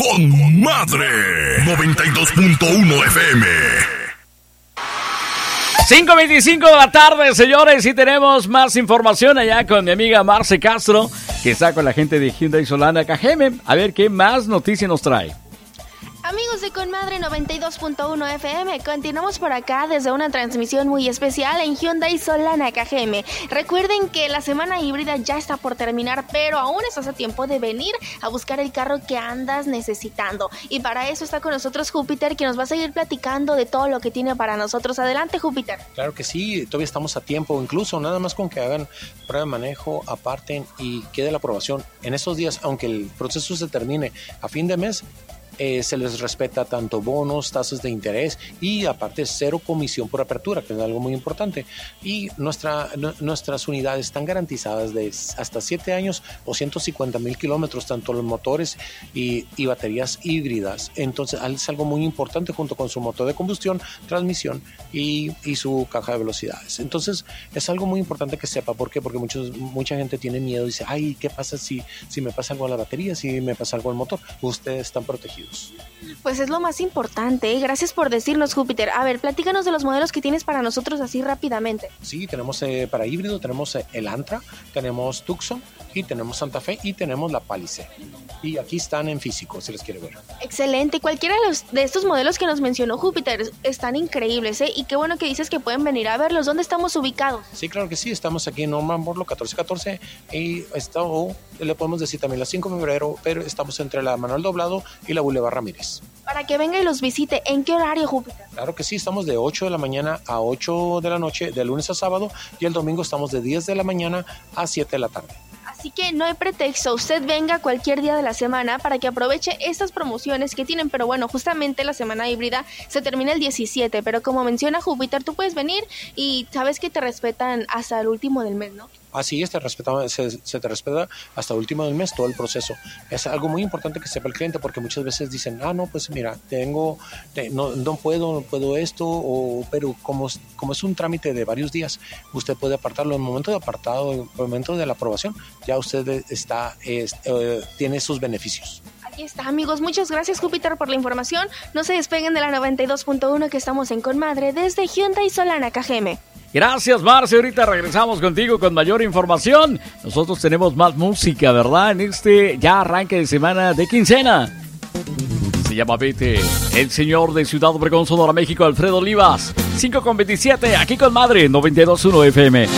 con madre. 92.1 FM. 5:25 de la tarde, señores, y tenemos más información allá con mi amiga Marce Castro, que está con la gente de Hyundai Solana KGM. A ver qué más noticias nos trae. Amigos de Conmadre 92.1 FM, continuamos por acá desde una transmisión muy especial en Hyundai Solana KGM. Recuerden que la semana híbrida ya está por terminar, pero aún estás a tiempo de venir a buscar el carro que andas necesitando. Y para eso está con nosotros Júpiter, que nos va a seguir platicando de todo lo que tiene para nosotros. Adelante, Júpiter. Claro que sí, todavía estamos a tiempo, incluso nada más con que hagan prueba de manejo, aparten y quede la aprobación. En esos días, aunque el proceso se termine a fin de mes, se les respeta tanto bonos, tasas de interés y aparte 0 comisión por apertura, que es algo muy importante. Y nuestras unidades están garantizadas de hasta 7 años o 150,000 kilómetros, tanto los motores y baterías híbridas. Entonces es algo muy importante junto con su motor de combustión, transmisión y su caja de velocidades. Entonces es algo muy importante que sepa. ¿Por qué? Porque mucha gente tiene miedo y dice, ay, ¿qué pasa si me pasa algo a la batería, si me pasa algo al motor? Ustedes están protegidos. Pues es lo más importante, ¿eh? Gracias por decirnos, Júpiter. A ver, platícanos de los modelos que tienes para nosotros así rápidamente. Sí, tenemos para híbrido, tenemos el Antra, tenemos Tucson y tenemos Santa Fe y tenemos la Palisade. Y aquí están en físico, si les quiere ver. Excelente, cualquiera de estos modelos que nos mencionó Júpiter están increíbles, ¿eh? Y qué bueno que dices que pueden venir a verlos. ¿Dónde estamos ubicados? Sí, claro que sí, estamos aquí en Norman Borlaug 1414 y le podemos decir también la 5 de febrero, pero estamos entre la Manuel Doblado y la Boulevard Ramírez. Para que venga y los visite, ¿en qué horario, Júpiter? Claro que sí, estamos de 8 de la mañana a 8 de la noche, de lunes a sábado, y el domingo estamos de 10 de la mañana a 7 de la tarde. Así que no hay pretexto, usted venga cualquier día de la semana para que aproveche estas promociones que tienen, pero bueno, justamente la semana híbrida se termina el 17, pero como menciona Júpiter, tú puedes venir y sabes que te respetan hasta el último del mes, ¿no? Así es, se te respeta hasta el último del mes todo el proceso. Es algo muy importante que sepa el cliente, porque muchas veces dicen, no, pues mira, no puedo esto, pero como es un trámite de varios días, usted puede apartarlo. En el momento de apartado, en el momento de la aprobación, ya usted tiene sus beneficios. Aquí está, amigos. Muchas gracias, Júpiter, por la información. No se despeguen de la 92.1 que estamos en Conmadre desde Hyundai Solana KGM. Gracias, Marce. Ahorita regresamos contigo con mayor información. Nosotros tenemos más música, ¿verdad? En este ya arranque de semana de quincena. Se llama Vete. El señor de Ciudad Obregón, Sonora, México, Alfredo Olivas. 5:27, aquí con Madre, 92.1 FM.